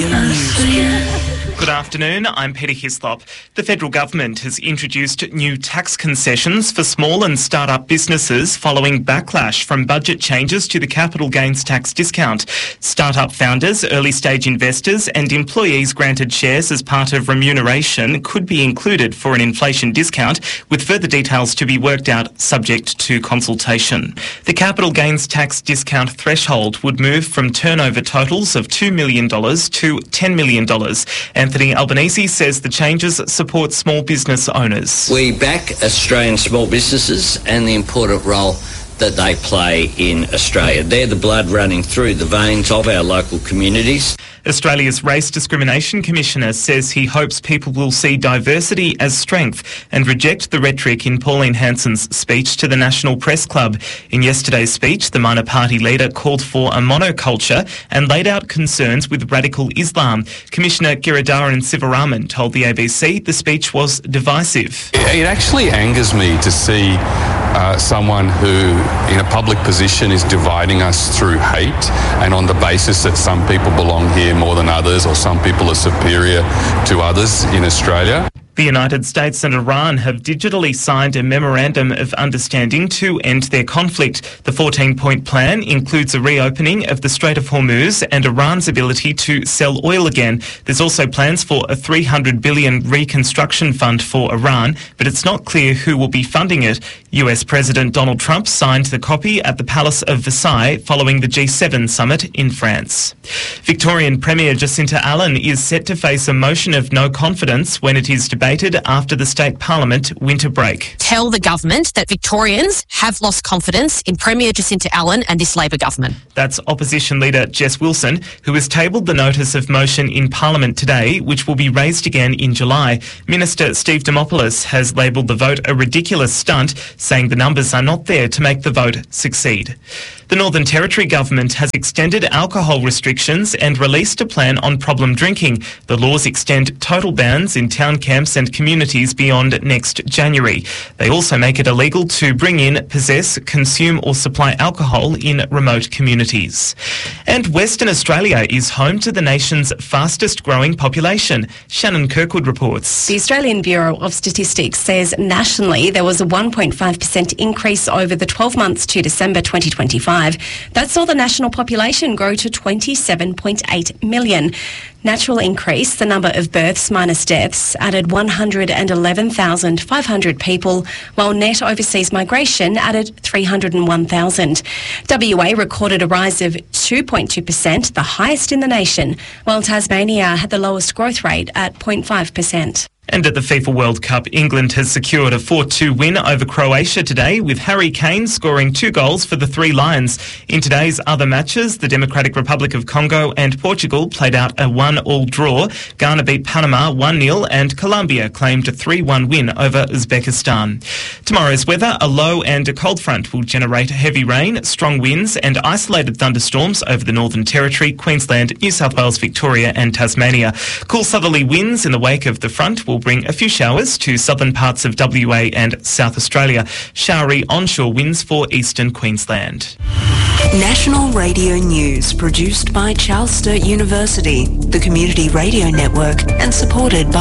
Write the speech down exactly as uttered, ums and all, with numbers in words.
News. Good afternoon, I'm Peter Hislop. The federal government has introduced new tax concessions for small and start-up businesses following backlash from budget changes to the capital gains tax discount. Start-up founders, early-stage investors and employees granted shares as part of remuneration could be included for an inflation discount, with further details to be worked out subject to consultation. The capital gains tax discount threshold would move from turnover totals of two million dollars to ten million dollars. Anthony Albanese says the changes support small business owners. We back Australian small businesses and the important role that they play in Australia. They're the blood running through the veins of our local communities. Australia's Race Discrimination Commissioner says he hopes people will see diversity as strength and reject the rhetoric in Pauline Hanson's speech to the National Press Club. In yesterday's speech, the minor party leader called for a monoculture and laid out concerns with radical Islam. Commissioner Giridharadan Sivaraman told the A B C the speech was divisive. It actually angers me to see uh, someone who, in a public position, is dividing us through hate and on the basis that some people belong here more than others, or some people are superior to others in Australia. The United States and Iran have digitally signed a memorandum of understanding to end their conflict. The fourteen-point plan includes a reopening of the Strait of Hormuz and Iran's ability to sell oil again. There's also plans for a three hundred billion dollars reconstruction fund for Iran, but it's not clear who will be funding it. U S President Donald Trump signed the copy at the Palace of Versailles following the G seven summit in France. Victorian Premier Jacinta Allen is set to face a motion of no confidence when it is debated after the state parliament winter break. Tell the government that Victorians have lost confidence in Premier Jacinta Allen and this Labor government. That's opposition leader Jess Wilson, who has tabled the notice of motion in Parliament today, which will be raised again in July. Minister Steve Dimopoulos has labelled the vote a ridiculous stunt, saying the numbers are not there to make the vote succeed. The Northern Territory government has extended alcohol restrictions and released a plan on problem drinking. The laws extend total bans in town camps and communities beyond next January. They also make it illegal to bring in, possess, consume or supply alcohol in remote communities. And Western Australia is home to the nation's fastest growing population. Shannon Kirkwood reports. The Australian Bureau of Statistics says nationally there was a one point five percent increase over the twelve months to December twenty twenty-five. That saw the national population grow to twenty-seven point eight million. Natural increase, the number of births minus deaths, added one hundred eleven thousand five hundred people, while net overseas migration added three hundred one thousand. W A recorded a rise of two point two percent, the highest in the nation, while Tasmania had the lowest growth rate at zero point five percent. And at the FIFA World Cup, England has secured a four two win over Croatia today, with Harry Kane scoring two goals for the Three Lions. In today's other matches, the Democratic Republic of Congo and Portugal played out a one all draw. Ghana beat Panama one nil and Colombia claimed a three one win over Uzbekistan. Tomorrow's weather, a low and a cold front will generate heavy rain, strong winds and isolated thunderstorms over the Northern Territory, Queensland, New South Wales, Victoria and Tasmania. Cool southerly winds in the wake of the front will bring a few showers to southern parts of W A and South Australia. Showery onshore winds for eastern Queensland. National Radio News, produced by Charles Sturt University, the Community Radio Network, and supported by